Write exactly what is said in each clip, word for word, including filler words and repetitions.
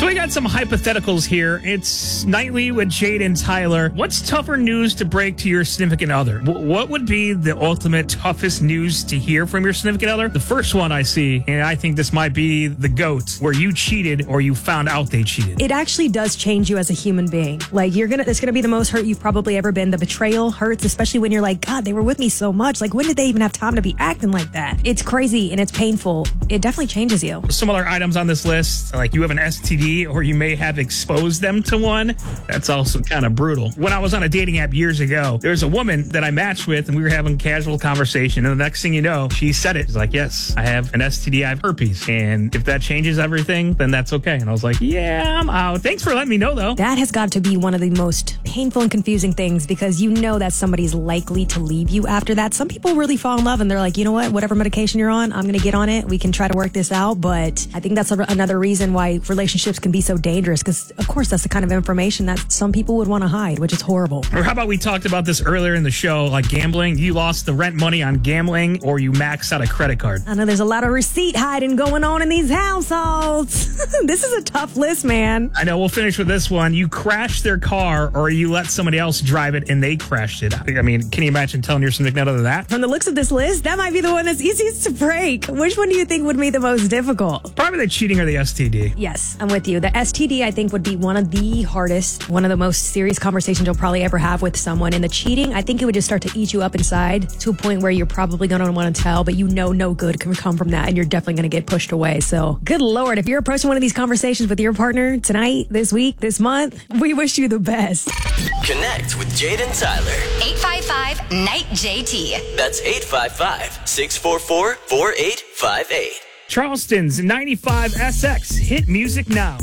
So we got some hypotheticals here. It's Nightly with Jade and Tyler. What's tougher news to break to your significant other? W- what would be the ultimate toughest news to hear from your significant other? The first one I see, and I think this might be the GOAT, where you cheated or you found out they cheated. It actually does change you as a human being. Like, you're gonna, it's gonna be the most hurt you've probably ever been. The betrayal hurts, especially when you're like, God, they were with me so much. Like, when did they even have time to be acting like that? It's crazy and it's painful. It definitely changes you. Some other items on this list, like you have an S T D or you may have exposed them to one. That's also kind of brutal. When I was on a dating app years ago, there was a woman that I matched with and we were having casual conversation. And the next thing you know, she said it. She's like, yes, I have an S T D. I have herpes. And if that changes everything, then that's okay. And I was like, yeah, I'm out. Thanks for letting me know, though. That has got to be one of the most painful and confusing things because you know that somebody's likely to leave you after that. Some people really fall in love and they're like, you know what, whatever medication you're on, I'm going to get on it. We can try to work this out. But I think that's a, another reason why relationships can be so dangerous because, of course, that's the kind of information that some people would want to hide, which is horrible. Or how about we talked about this earlier in the show, like gambling. You lost the rent money on gambling or you maxed out a credit card. I know there's a lot of receipt hiding going on in these households. This is a tough list, man. I know. We'll finish with this one. You crashed their car or you let somebody else drive it and they crashed it. I mean, can you imagine telling your significant other that? From the looks of this list, that might be the one that's easiest to break. Which one do you think would be the most difficult? Probably the cheating or the S T D. Yes, I'm with you. The S T D, I think, would be one of the hardest, one of the most serious conversations you'll probably ever have with someone. And the cheating, I think it would just start to eat you up inside to a point where you're probably going to want to tell, but you know no good can come from that and you're definitely going to get pushed away. So good Lord, if you're approaching one of these conversations with your partner tonight, this week, this month, we wish you the best. Connect with Jade and Tyler. eight five five, N I G H J T. That's eight five five, six four four, four eight five eight. Charleston's ninety-five S X. Hit music now.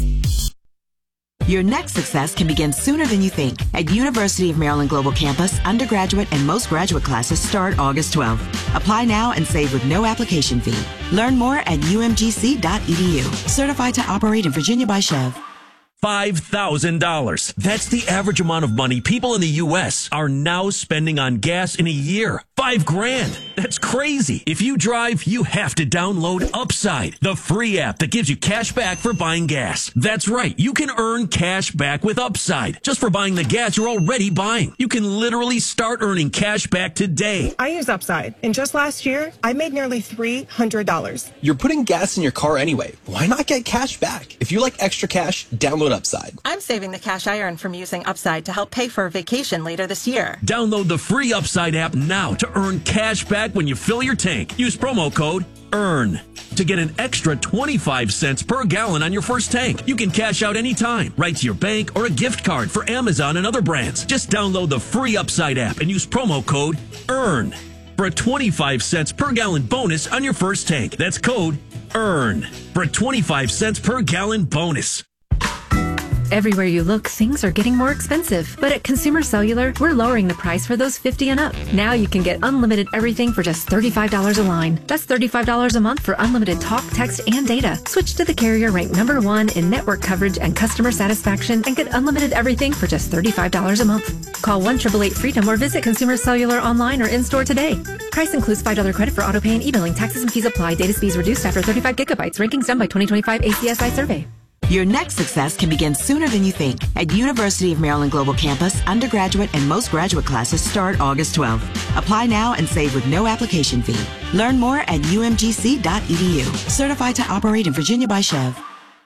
Your next success can begin sooner than you think. At University of Maryland Global Campus, undergraduate and most graduate classes start August twelfth. Apply now and save with no application fee. Learn more at U M G C dot E D U. Certified to operate in Virginia by Chev. five thousand dollars. That's the average amount of money people in the U S are now spending on gas in a year. Five grand. That's crazy. If you drive, you have to download Upside, the free app that gives you cash back for buying gas. That's right. You can earn cash back with Upside just for buying the gas you're already buying. You can literally start earning cash back today. I use Upside, and just last year, I made nearly three hundred dollars. You're putting gas in your car anyway. Why not get cash back? If you like extra cash, download Upside. I'm saving the cash I earn from using Upside to help pay for a vacation later this year. Download the free Upside app now to earn cash back when you fill your tank. Use promo code EARN to get an extra twenty-five cents per gallon on your first tank. You can cash out anytime, right to your bank or a gift card for Amazon and other brands. Just download the free Upside app and use promo code EARN for a twenty-five cents per gallon bonus on your first tank. That's code EARN for a twenty-five cents per gallon bonus. Everywhere you look, things are getting more expensive. But at Consumer Cellular, we're lowering the price for those fifty and up. Now you can get unlimited everything for just thirty-five dollars a line. That's thirty-five dollars a month for unlimited talk, text, and data. Switch to the carrier ranked number one in network coverage and customer satisfaction and get unlimited everything for just thirty-five dollars a month. Call one eight eight eight freedom or visit Consumer Cellular online or in-store today. Price includes five dollars credit for auto pay and e-billing. Taxes and fees apply. Data speeds reduced after thirty-five gigabytes. Rankings done by twenty twenty-five A C S I survey. Your next success can begin sooner than you think. At University of Maryland Global Campus, undergraduate and most graduate classes start August twelfth. Apply now and save with no application fee. Learn more at U M G C dot E D U. Certified to operate in Virginia by Chev.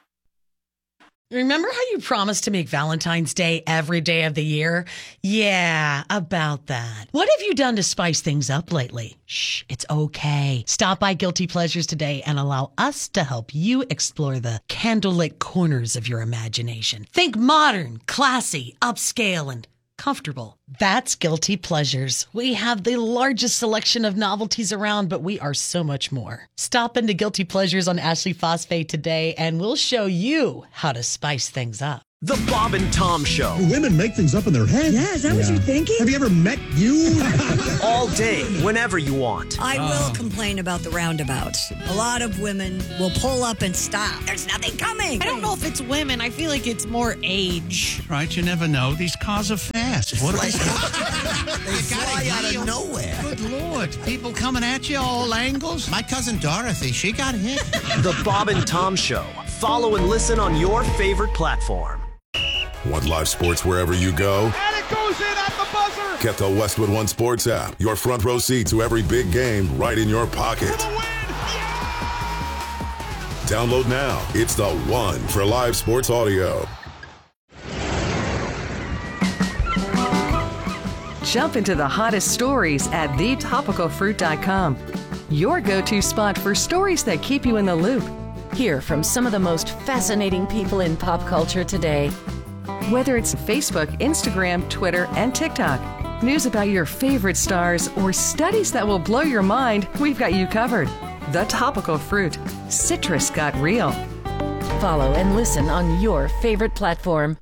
Remember how you promised to make Valentine's Day every day of the year? Yeah, about that. What have you done to spice things up lately? Shh, it's okay. Stop by Guilty Pleasures today and allow us to help you explore the candlelit corners of your imagination. Think modern, classy, upscale, and comfortable. That's Guilty Pleasures. We have the largest selection of novelties around, but we are so much more. Stop into Guilty Pleasures on Ashley Phosphate today, and we'll show you how to spice things up. The Bob and Tom Show. Women make things up in their head. Yeah, is that yeah. what you're thinking? Have you ever met you? All day, whenever you want. I will complain about the roundabouts. A lot of women will pull up and stop. There's nothing coming. I don't know if it's women. I feel like it's more age. Right, you never know. These cars are fast. What they fly out of nowhere. Good Lord. People coming at you all angles. My cousin Dorothy, she got hit. The Bob and Tom Show. Follow and listen on your favorite platform. Want live sports wherever you go? And it goes in at the buzzer! Get the Westwood One Sports app. Your front row seat to every big game right in your pocket. Download now. It's the one for live sports audio. Jump into the hottest stories at the topical fruit dot com. Your go-to spot for stories that keep you in the loop. Hear from some of the most fascinating people in pop culture today. Whether it's Facebook, Instagram, Twitter, and TikTok, news about your favorite stars, or studies that will blow your mind, we've got you covered. The Topical Fruit. Citrus got real. Follow and listen on your favorite platform.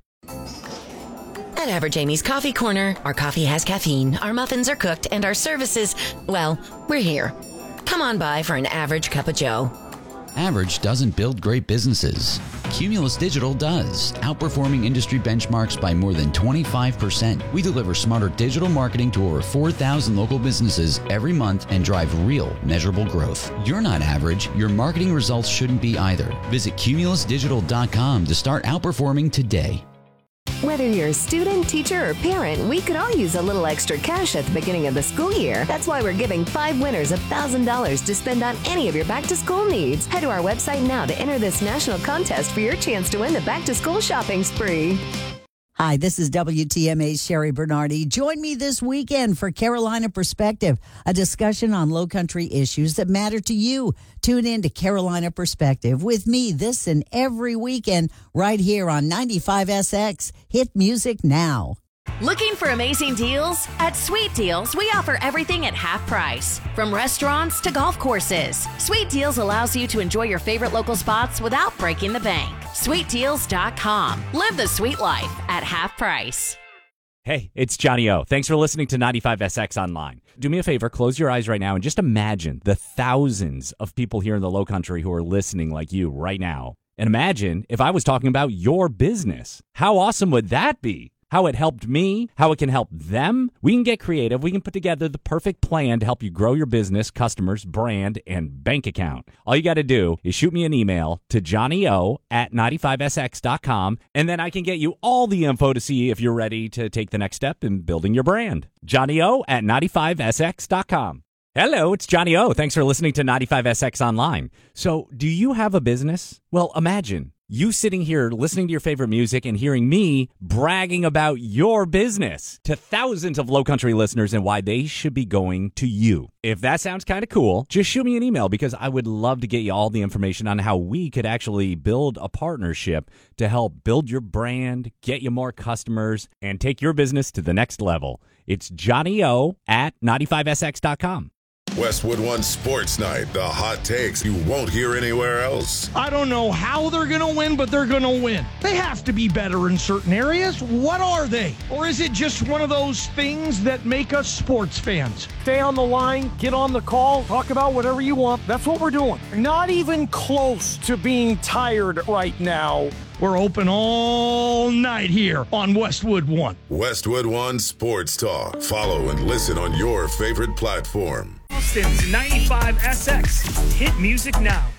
At Average Amy's Coffee Corner, our coffee has caffeine, our muffins are cooked, and our services, well, we're here. Come on by for an average cup of joe. Average doesn't build great businesses. Cumulus Digital does, outperforming industry benchmarks by more than twenty-five percent. We deliver smarter digital marketing to over four thousand local businesses every month and drive real, measurable growth. You're not average. Your marketing results shouldn't be either. Visit cumulus digital dot com to start outperforming today. Whether you're a student, teacher, or parent, we could all use a little extra cash at the beginning of the school year. That's why we're giving five winners one thousand dollars to spend on any of your back-to-school needs. Head to our website now to enter this national contest for your chance to win the back-to-school shopping spree. Hi, this is W T M A's Sherry Bernardi. Join me this weekend for Carolina Perspective, a discussion on low country issues that matter to you. Tune in to Carolina Perspective with me this and every weekend right here on ninety-five S X. Hit music now. Looking for amazing deals? At Sweet Deals, we offer everything at half price, from restaurants to golf courses. Sweet Deals allows you to enjoy your favorite local spots without breaking the bank. sweet deals dot com. Live the sweet life at half price. Hey, it's Johnny O. Thanks for listening to ninety-five S X Online. Do me a favor, close your eyes right now and just imagine the thousands of people here in the Lowcountry who are listening like you right now. And imagine if I was talking about your business. How awesome would that be? How it helped me, how it can help them. We can get creative. We can put together the perfect plan to help you grow your business, customers, brand, and bank account. All you got to do is shoot me an email to johnnyo at ninety-five S X dot com, and then I can get you all the info to see if you're ready to take the next step in building your brand. johnnyo at ninety-five S X dot com. Hello, it's Johnny O. Thanks for listening to ninety-five S X Online. So, do you have a business? Well, imagine you sitting here listening to your favorite music and hearing me bragging about your business to thousands of Lowcountry listeners and why they should be going to you. If that sounds kind of cool, just shoot me an email because I would love to get you all the information on how we could actually build a partnership to help build your brand, get you more customers, and take your business to the next level. It's Johnny O at ninety-five S X dot com. Westwood One Sports Night, the hot takes you won't hear anywhere else. I don't know how they're going to win, but they're going to win. They have to be better in certain areas. What are they? Or is it just one of those things that make us sports fans? Stay on the line, get on the call, talk about whatever you want. That's what we're doing. Not even close to being tired right now. We're open all night here on Westwood One. Westwood One Sports Talk. Follow and listen on your favorite platform. Austin's ninety-five S X. Hit music now.